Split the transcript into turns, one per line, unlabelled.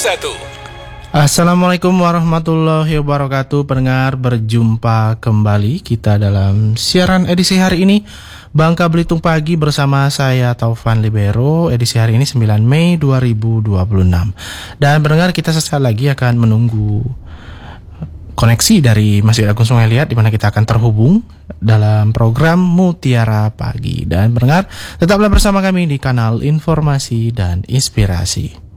Assalamualaikum warahmatullahi wabarakatuh. Pendengar, berjumpa kembali kita dalam siaran edisi hari ini Bangka Belitung Pagi bersama saya Taufan Libero. Edisi hari ini 9 Mei 2026. Dan pendengar, kita sesaat lagi akan menunggu koneksi dari Masjid Agung Sungai Liat, di mana kita akan terhubung dalam program Mutiara Pagi. Dan pendengar, tetaplah bersama kami di kanal Informasi dan Inspirasi.